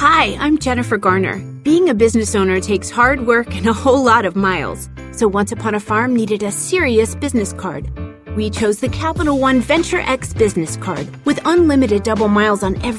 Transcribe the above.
Hi, I'm Jennifer Garner. Being a business owner takes hard work and a whole lot of miles. So Once Upon a Farm needed a serious business card. We chose the Capital One Venture X business card with unlimited double miles on every